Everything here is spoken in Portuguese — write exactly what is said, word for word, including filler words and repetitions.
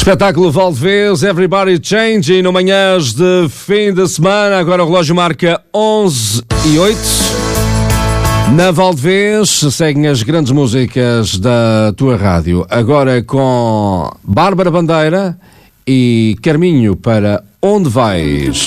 Espetáculo Valdevez, Everybody Changing, no manhãs de fim de semana. Agora o relógio marca onze e oito. Na Valdevez seguem as grandes músicas da tua rádio. Agora com Bárbara Bandeira e Carminho para Onde Vais?